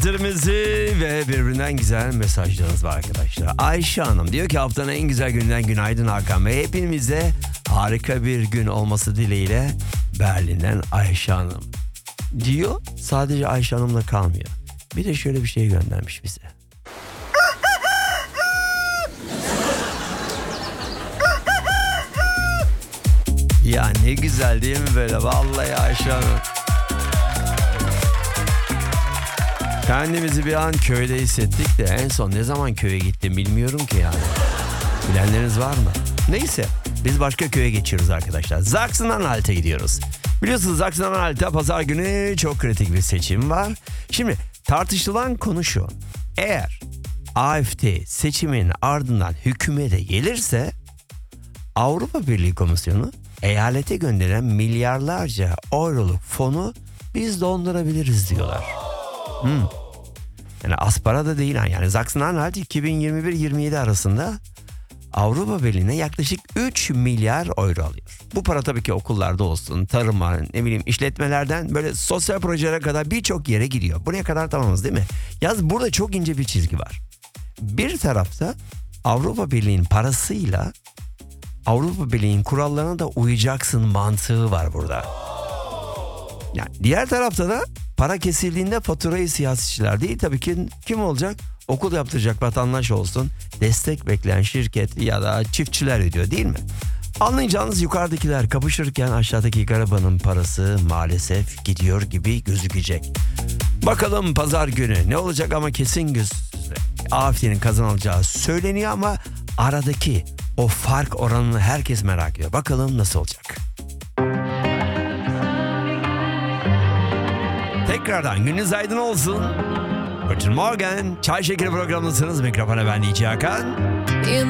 Ve birbirinden güzel mesajlarınız var arkadaşlar. Ayşe Hanım diyor ki haftanın en güzel gününden günaydın Hakan Bey. Hepimize harika bir gün olması dileğiyle Berlin'den Ayşe Hanım diyor. Sadece Ayşe Hanım'la kalmıyor. Bir de şöyle bir şey göndermiş bize. Ya ne güzel değil mi böyle? Vallahi Ayşe Hanım. Kendimizi bir an köyde hissettik de en son ne zaman köye gittim bilmiyorum ki yani. Bilenleriniz var mı? Neyse biz başka köye geçiyoruz arkadaşlar. Sachsen-Anhalt'a gidiyoruz. Biliyorsunuz Sachsen-Anhalt'ta pazar günü çok kritik bir seçim var. Şimdi tartışılan konu şu. Eğer AfD seçimin ardından hükümete gelirse Avrupa Birliği Komisyonu eyalete gönderen milyarlarca euroluk fonu biz dondurabiliriz diyorlar. Yani aspara da değil yani. Sachsen-Anhalt 2021-27 arasında Avrupa Birliği'ne yaklaşık 3 milyar euro alıyor. Bu para tabii ki okullarda olsun, tarıma, ne bileyim işletmelerden böyle sosyal projelere kadar birçok yere gidiyor. Buraya kadar tamamız değil mi? Yalnız burada çok ince bir çizgi var. Bir tarafta Avrupa Birliği'nin parasıyla Avrupa Birliği'nin kurallarına da uyacaksın mantığı var burada. Yani diğer tarafta da para kesildiğinde faturayı siyasetçiler değil tabii ki kim olacak? Okul yaptıracak vatandaş olsun, destek bekleyen şirket ya da çiftçiler ödüyor değil mi? Anlayacağınız yukarıdakiler kapışırken aşağıdaki garibanın parası maalesef gidiyor gibi gözükecek. Bakalım pazar günü ne olacak ama kesin AfD'nin kazanacağı söyleniyor ama aradaki o fark oranını herkes merak ediyor. Bakalım nasıl olacak? Tekrardan gününüz aydın olsun. Guten Morgen. Çay Şekeri programındasınız. Mikrofona ben DJ Hakan.